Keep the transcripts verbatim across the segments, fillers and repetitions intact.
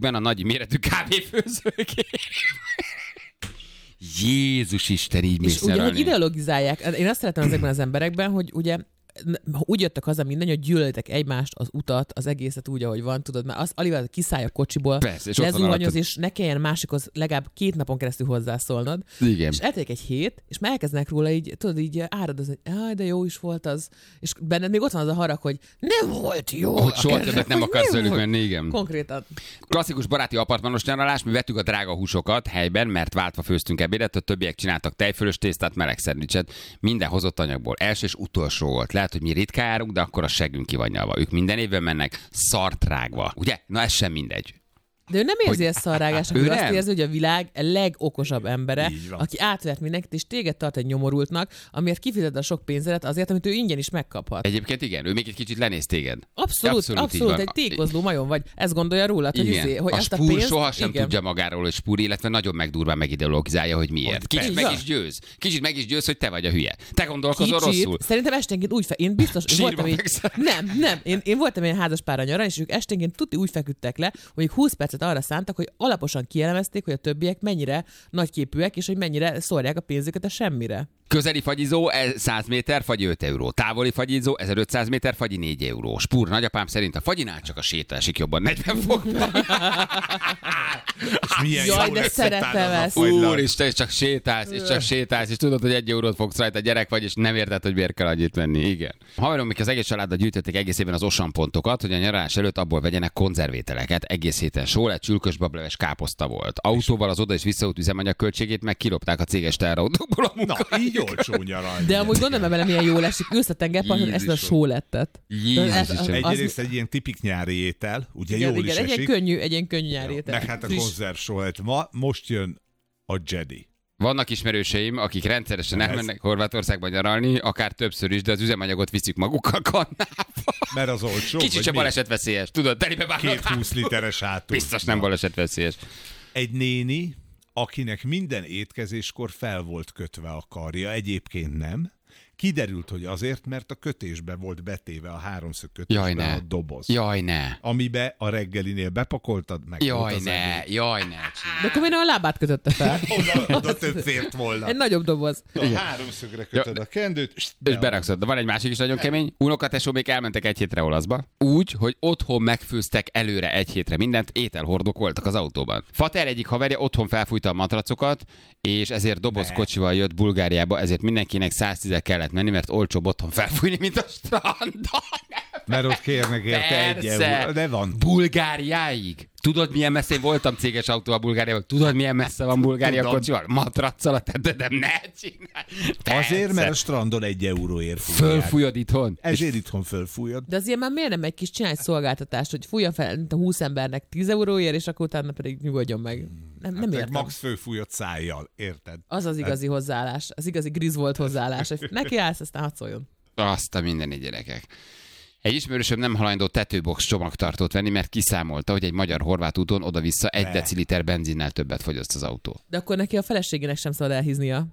kezükben a nagy méretű kávéfőzőgép. Jézus Isten, így mész És ugye, hogy ideologizálják. Én azt szeretem ezekben az emberekben, hogy ugye úgy jöttek haza minden, hogy gyűlölitek egymást, az utat, az egészet úgy, ahogy van, tudod, mert az alig kiszállj a kocsiból, lezuhanyoz, és ne kelljen másikhoz legalább két napon keresztül hozzászólnod. Igen. És eltelik egy hét, és már elkezdenek róla így, tudod, így áradozni, hogy de jó is volt az. És benned még ott van az a harag, hogy nem volt jó. Hogy soha többet nem akarsz velük menni, igen. Konkrétan. Klasszikus baráti apartmanos nyaralás, mi vettük a drága húsokat helyben, mert váltva főztünk ebédet, a többiek csináltak tejfölös tésztát, meleg szendvicset, minden hozott anyagból. Első és utolsó volt. Lehet, hogy mi ritkán járunk, de akkor a seggünk ki van nyalva. Ők minden évben mennek szartrágva. Ugye? Na ez sem mindegy. De ő nem érzi hogy... ezt szarrágásnak, ő azt érzi, hogy a világ legokosabb embere, aki átvert mindenkit, és téged tart egy nyomorultnak, amiért kifizet a sok pénzedet azért, amit ő ingyen is megkaphat. Egyébként igen, ő még egy kicsit lenéz téged. Abszolút, abszolút, abszolút egy tékozló majom vagy. Ezt gondolja rólad, hogy, izé, hogy a ezt a spúr pénzt... sohasem igen. tudja magáról, hogy spúr, illetve nagyon megdurván megideologizálja, hogy miért. Kicsit persze. meg is győz. Kicsit meg is győz, hogy te vagy a hülye. Te gondolkozol Kicsit, rosszul. Szerintem esténként úgy fe... Én biztos voltam így... Nem, nem. Én, én voltam egy házas pára nyarán, és ők esténként tuti úgy feküdtek le, hogy húsz percet arra szántak, hogy alaposan kielemezték, hogy a többiek mennyire nagyképűek, és hogy mennyire szórják a pénzüket a semmire. Közeli fagyizó száz méter, fagyi öt euró. Távoli fagyizó ezerötszáz méter, fagyi négy euró. Spúr nagyapám szerint a fagyinál csak a séta esik jobban negyven fokban. Jaj, de szeretem ezt. Úristen, és csak sétálsz, és csak sétálsz, és tudod, hogy egy eurót fogsz rajta, gyerek vagy, és nem érted, hogy miért kell annyit venni. Igen. Haverom, mikor az egész családdal gyűjtötték egész évben az Osan pontokat, hogy a nyaralás előtt abból vegyenek konzervételeket. Egész héten só lett, csülkös bableves káposzta volt. Autóval az oda és visszaút üzemanyag költségét megkilopták a céges teherautókból a munkahelyükön. Olcsó nyaralni. De amúgy gondolom, mert milyen jól esik. Ősz a tengerparton, ezt a só lettet. Egyrészt egy ilyen tipik nyári étel, ugye igen, jól igen, is egy esik. Egy könnyű, egy ilyen könnyű nyári étel. Meg hát a konzerv só lett. Ma, most jön a Jedi. Vannak ismerőseim, akik rendszeresen elmennek Horvátországba nyaralni, akár többször is, de az üzemanyagot viszik magukkal kannába. Mert az olcsó. Kicsit sem balesetveszélyes. Tudod, telibe bánnak. Két húsz literes hátul. Biztos nem balesetveszélyes. Egy néni, akinek minden étkezéskor fel volt kötve a karja, egyébként nem. Kiderült, hogy azért, mert a kötésbe volt betéve a háromszög kötésbe a doboz. Jaj, ne. Amibe a reggelinél bepakoltad, meg jaj, volt az ne. ebéd. Jaj, ne. De akkor miért a lábát kötötte fel? oda, oda több fért volna. Egy nagyobb doboz. A háromszögre kötöd a kendőt, és, és berakszod. De van egy másik is nagyon kemény. Unokatesó még elmentek egy hétre olaszba. Úgy, hogy otthon megfőztek előre egy hétre mindent, ételhordók voltak az autóban. Fater egyik haverja otthon felfújta a matracokat, és ezért dobozkocsival jött Bulgáriába, ezért mindenkinek száztízzel kellett menni, mert olcsóbb otthon felfújni, mint a strandon. Mert ott kérnek érte egy euró. De van. Bulgáriáig. Tudod, milyen messze voltam céges autóval Bulgáriában? Tudod, milyen messze van Bulgária Tudom. kocsival? Matraccal a tetődem, ne csinálj. Azért, mert a strandon egy euróért fújják. Fölfújod itthon. Ezért itthon fölfújod. De azért már miért nem egy kis csinálj szolgáltatást, hogy fújja fel mint a húsz embernek tíz euróért, és akkor utána pedig nyugodjon meg. Nem, nem hát értem. Max fölfújott szájjal, érted? Az az igazi hozzáállás, az igazi Griswold hozzáállás. Neki állsz, aztán hadd szóljon. Azt a mindeni gyerekek. Egy ismerősöm nem hajlandó tetőbox csomagtartót venni, mert kiszámolta, hogy egy magyar-horvát úton oda-vissza egy deciliter benzinnel többet fogyaszt az autó. De akkor neki a feleségének sem szabad elhíznia.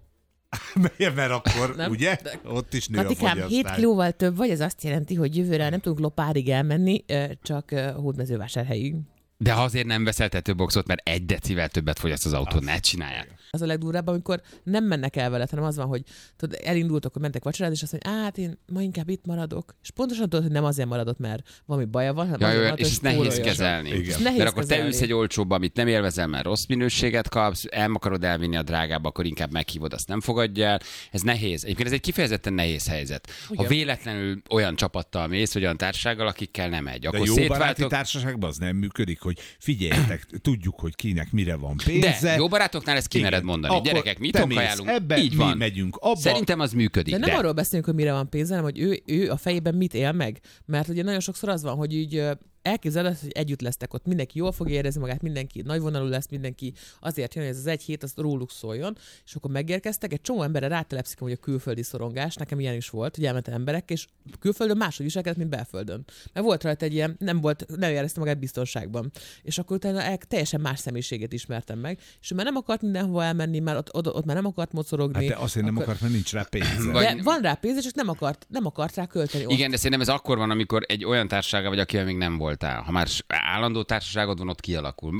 Mert akkor, nem? Ugye? De... Ott is nő Katikám, a fogyasztás. hét kilóval több vagy, ez azt jelenti, hogy jövőre nem tudunk Lopárig elmenni, csak Hódmezővásárhelyig. De azért nem veszel tetőboxot, mert egy decivel többet fogyaszt az autó, ne csinálják. Az a legdurvább, amikor nem mennek el veled, hanem az van, hogy tudod, elindultok, hogy mentek vacsorázni, és azt mondja, hát én ma inkább itt maradok. És pontosan tudod, hogy nem azért maradott, mert valami baja van, hanem ja, azért olyan, maradott, és ezt nehéz kezelni. Nehéz mert akkor kezelni. te ülsz egy olcsóbb, amit nem élvezel, mert rossz minőséget kapsz, el akarod elvinni a drágába, akkor inkább meghívod, azt nem fogadja el. Ez nehéz. Egyébként ez egy kifejezetten nehéz helyzet. Ugyan. Ha véletlenül olyan csapattal mész, vagy olyan társasággal, akikkel nem egy. Akkor de jó szétváltok... baráti társaságban az nem működik, hogy figyeljetek, tudjuk, hogy kinek mire van pénze. De jó barátoknál ezt kimered mondani. Akkor gyerekek, mit ajánlunk? Ebbe, így van. Mi megyünk abba. Szerintem az működik. De nem de. arról beszélünk, hogy mire van pénze, hanem hogy ő, ő a fejében mit él meg. Mert ugye nagyon sokszor az van, hogy így elképzeled, hogy együtt lesztek ott, mindenki jól fogja érezni magát, mindenki nagyvonalú lesz, mindenki azért jön, hogy ez az egy hét, az róluk szóljon, és akkor megérkeztek, egy csomó emberre rátelepszik, hogy a külföldi szorongás, nekem ilyen is volt, hogy elmentem emberek, és külföldön máshogy viselkedett, mint belföldön. Mert volt rajta egy ilyen, nem volt, nem érezte magát biztonságban. És akkor utána el, teljesen más személyiséget ismertem meg, és ő már nem akart mindenhova elmenni, mert ott, ott, ott már nem akart mocorogni. Hát de azért akkor... nem akart, mert nincs rá pénze. De van rá pénz, csak nem akart, nem akart rá költeni. Igen, ott. De szerintem ez akkor van, amikor egy olyan társasága vagy, akivel még nem voltál. Ha már állandó társaságod van, ott kialakul.